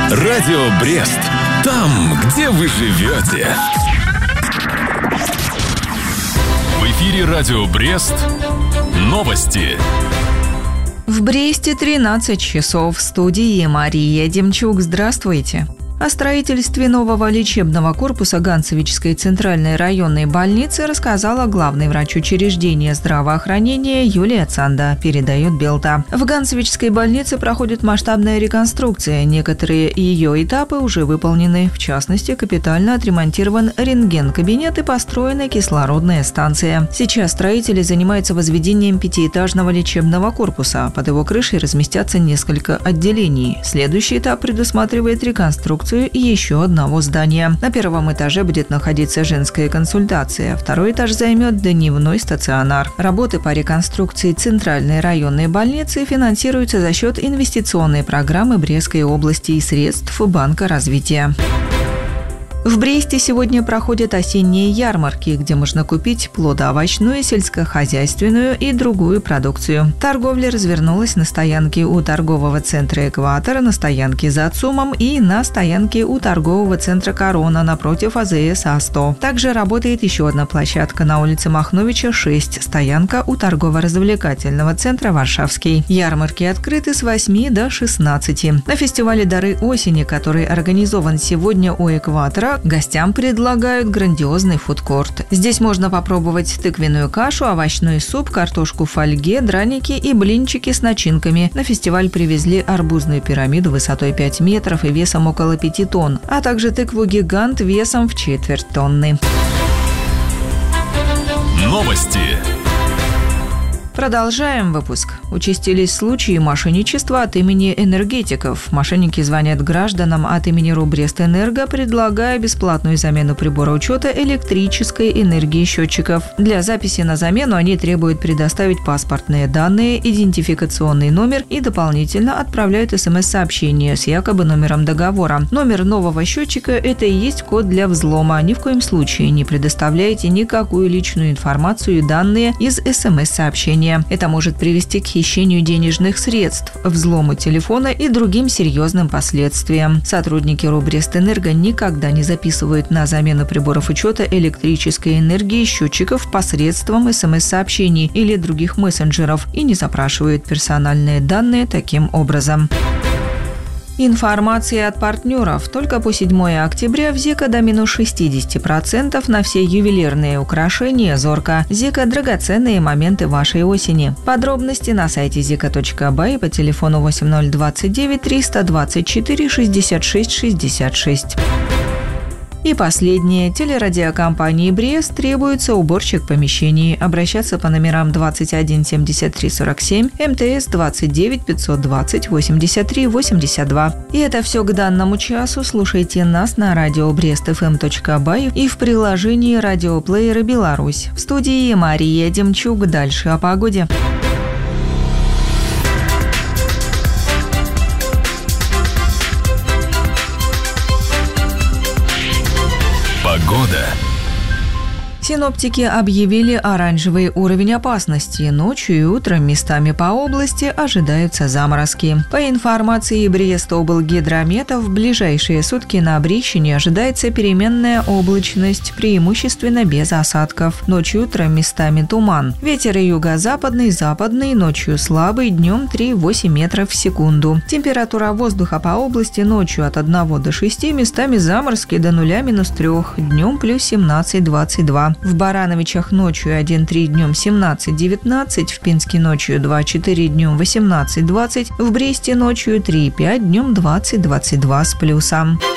Радио Брест. Там, где вы живете. В эфире Радио Брест. Новости. В Бресте 13 часов. В студии Мария Демчук. Здравствуйте. О строительстве нового лечебного корпуса Ганцевичской центральной районной больницы рассказала главный врач учреждения здравоохранения Юлия Цанда, передает Белта. В Ганцевичской больнице проходит масштабная реконструкция. Некоторые ее этапы уже выполнены. В частности, капитально отремонтирован рентген-кабинет и построена кислородная станция. Сейчас строители занимаются возведением пятиэтажного лечебного корпуса. Под его крышей разместятся несколько отделений. Следующий этап предусматривает реконструкцию еще одного здания. На первом этаже будет находиться женская консультация. Второй этаж займет дневной стационар. Работы по реконструкции центральной районной больницы финансируются за счет инвестиционной программы Брестской области и средств Банка развития. В Бресте сегодня проходят осенние ярмарки, где можно купить плодоовощную, сельскохозяйственную и другую продукцию. Торговля развернулась на стоянке у торгового центра «Экватор», на стоянке за ЦУМом и на стоянке у торгового центра «Корона» напротив АЗС А100. Также работает еще одна площадка на улице Махновича, 6, стоянка у торгово-развлекательного центра «Варшавский». Ярмарки открыты с 8 до 16. На фестивале «Дары осени», который организован сегодня у «Экватора», гостям предлагают грандиозный фудкорт. Здесь можно попробовать тыквенную кашу, овощной суп, картошку в фольге, драники и блинчики с начинками. На фестиваль привезли арбузную пирамиду высотой 5 метров и весом около 5 тонн, а также тыкву-гигант весом в четверть тонны. Новости. Продолжаем выпуск. Участились случаи мошенничества от имени энергетиков. Мошенники звонят гражданам от имени Рубрестэнерго, предлагая бесплатную замену прибора учета электрической энергии счетчиков. Для записи на замену они требуют предоставить паспортные данные, идентификационный номер и дополнительно отправляют СМС-сообщение с якобы номером договора. Номер нового счетчика – это и есть код для взлома. Ни в коем случае не предоставляйте никакую личную информацию и данные из СМС-сообщения. Это может привести к хищению денежных средств, взлому телефона и другим серьезным последствиям. Сотрудники Рубрестэнерго никогда не записывают на замену приборов учета электрической энергии счетчиков посредством СМС-сообщений или других мессенджеров и не запрашивают персональные данные таким образом. Информация от партнеров. Только по 7 октября в ЗИКа до минус 60% на все ювелирные украшения «Зорка». ЗИКа – драгоценные моменты вашей осени. Подробности на сайте zika.by по телефону 8029 324 66 66. И последнее. Телерадиокомпании «Брест» требуется уборщик помещений. Обращаться по номерам 21 73 47, МТС 29 520 83 82. И это все к данному часу. Слушайте нас на радио brestfm.by и в приложении радиоплеера «Беларусь». В студии Мария Демчук. Дальше о погоде. Погода. Синоптики объявили оранжевый уровень опасности. Ночью и утром местами по области ожидаются заморозки. По информации Брестоблгидромета, в ближайшие сутки на Брещине ожидается переменная облачность, преимущественно без осадков. Ночью и утром местами туман. Ветер юго-западный, западный, ночью слабый, днем 3,8 метров в секунду. Температура воздуха по области ночью от 1 до 6, местами заморозки до 0 минус 3, днем плюс 17-22. В Барановичах ночью 1,3, днем 17-19, в Пинске ночью 2,4, днем 18-20, в Бресте ночью 3,5, днем 20-22 с плюсом.